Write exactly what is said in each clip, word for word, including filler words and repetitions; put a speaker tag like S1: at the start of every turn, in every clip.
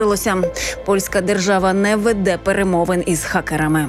S1: Польська держава не веде перемовин із хакерами.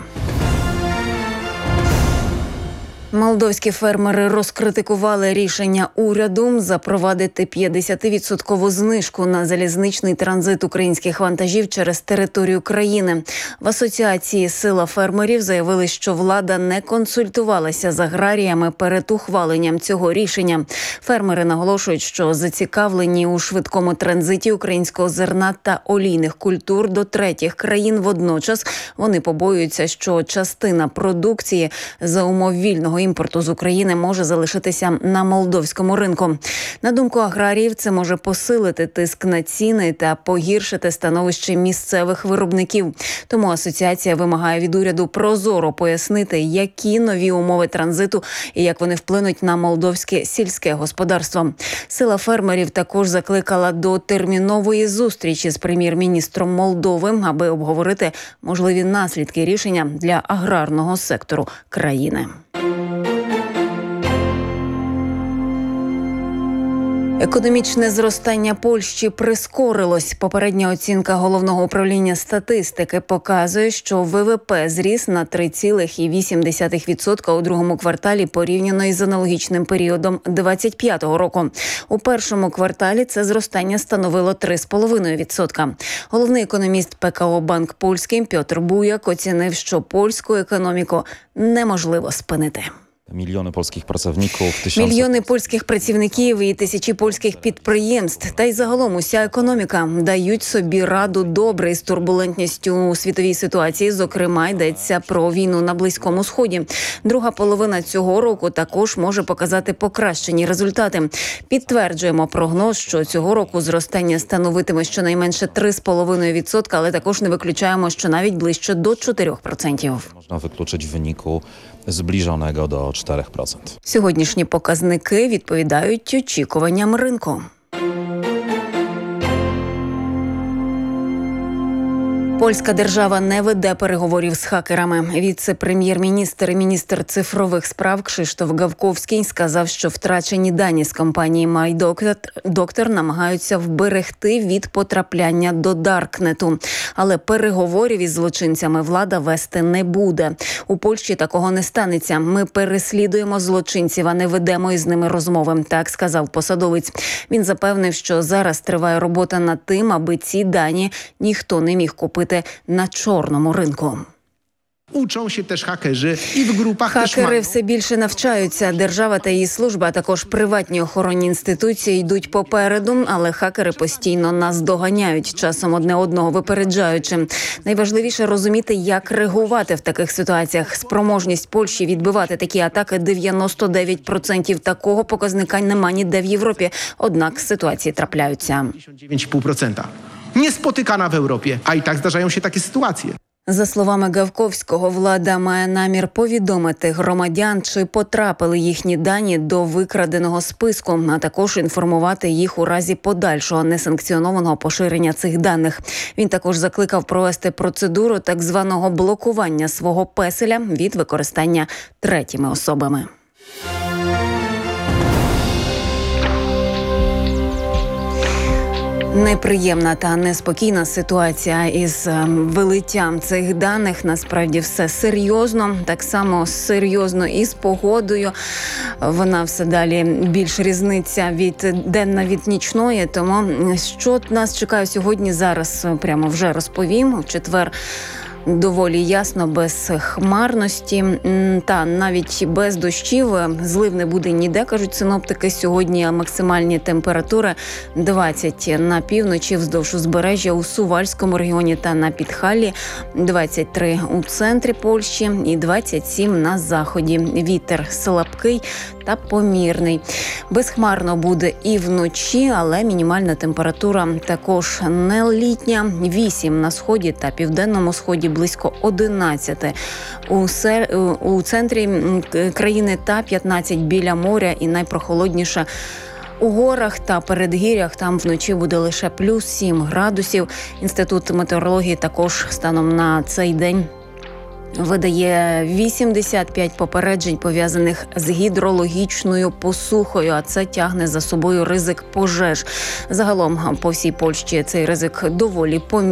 S1: Молдовські фермери розкритикували рішення уряду запровадити п'ятдесятивідсоткову знижку на залізничний транзит українських вантажів через територію країни. В асоціації «Сила фермерів» заявили, що влада не консультувалася з аграріями перед ухваленням цього рішення. Фермери наголошують, що зацікавлені у швидкому транзиті українського зерна та олійних культур до третіх країн. Водночас вони побоюються, що частина продукції за умов вільного імпорту з України може залишитися на молдовському ринку. На думку аграріїв, це може посилити тиск на ціни та погіршити становище місцевих виробників. Тому асоціація вимагає від уряду прозоро пояснити, які нові умови транзиту і як вони вплинуть на молдовське сільське господарство. Сила фермерів також закликала до термінової зустрічі з прем'єр-міністром Молдови, аби обговорити можливі наслідки рішення для аграрного сектору країни. Економічне зростання Польщі прискорилось. Попередня оцінка Головного управління статистики показує, що ВВП зріс на три цілих вісім десятих відсотка у другому кварталі порівняно із аналогічним періодом двадцять п'ятого року. У першому кварталі це зростання становило три цілих п'ять десятих відсотка. Головний економіст ПКО «Банк Польський» Пьотр Буяк оцінив, що польську економіку неможливо спинити.
S2: Мільйони польських працівників, тисячі...
S1: Мільйони польських працівників і тисячі польських підприємств, та й загалом уся економіка дають собі раду добре із турбулентністю у світовій ситуації. Зокрема, йдеться про війну на Близькому Сході. Друга половина цього року також може показати покращені результати. Підтверджуємо прогноз, що цього року зростання становитиме щонайменше три цілих п'ять десятих відсотка, але також не виключаємо, що навіть ближче до чотирьох відсотків.
S2: Можна виключити винику зближеного до чотирьох відсотків.
S1: Сьогоднішні показники відповідають очікуванням ринку. Польська держава не веде переговорів з хакерами. Віце-прем'єр-міністр і міністр цифрових справ Кшиштоф Гавковський сказав, що втрачені дані з компанії MyDoctor намагаються вберегти від потрапляння до Даркнету. Але переговорів із злочинцями влада вести не буде. У Польщі такого не станеться. Ми переслідуємо злочинців, а не ведемо із ними розмови, так сказав посадовець. Він запевнив, що зараз триває робота над тим, аби ці дані ніхто не міг купити на чорному ринку.
S3: Учą się też hakerzy i w grupach też
S1: Хакери
S3: mają.
S1: все більше навчаються. Держава та її служба, а також приватні охоронні інституції йдуть попереду, але хакери постійно нас доганяють, часом одне одного випереджаючи. Найважливіше розуміти, як реагувати в таких ситуаціях. Спроможність Польщі відбивати такі атаки дев'яносто дев'ять відсотків. Такого показника нема ніде в Європі, однак ситуації трапляються.
S3: dziewięćdziesiąt dziewięć i pół procent. Niespotykana w Europie, a i tak zdarzają się takie sytuacje.
S1: За словами Гавковського, влада має намір повідомити громадян, чи потрапили їхні дані до викраденого списку, а також інформувати їх у разі подальшого несанкціонованого поширення цих даних. Він також закликав провести процедуру так званого блокування свого песеля від використання третіми особами. Неприємна та неспокійна ситуація із вилиттям цих даних. Насправді все серйозно. Так само серйозно і з погодою. Вона все далі більш різниця від денна від нічної. Тому що нас чекає сьогодні, зараз прямо вже розповім. У четвер доволі ясно, без хмарності та навіть без дощів. Злив не буде ніде, кажуть синоптики. Сьогодні максимальні температури двадцять на півночі вздовж узбережжя у Сувальському регіоні та на Підхаллі, двадцять три у центрі Польщі і двадцять сім на заході. Вітер слабкий та помірний. Безхмарно буде і вночі, але мінімальна температура також не літня. вісім на сході та південному сході, близько одинадцять у, сер... у центрі країни та п'ятнадцять біля моря, і найпрохолодніше у горах та передгір'ях. Там вночі буде лише плюс сім градусів. Інститут метеорології також станом на цей день видає вісімдесят п'ять попереджень, пов'язаних з гідрологічною посухою, а це тягне за собою ризик пожеж. Загалом по всій Польщі цей ризик доволі помітний.